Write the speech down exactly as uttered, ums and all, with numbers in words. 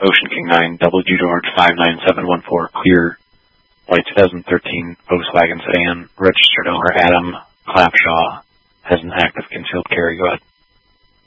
Ocean King nine, W George five nine seven one four, clear. White two thousand thirteen Volkswagen sedan, registered owner Adam Clapshaw, has an active concealed carry. Go ahead.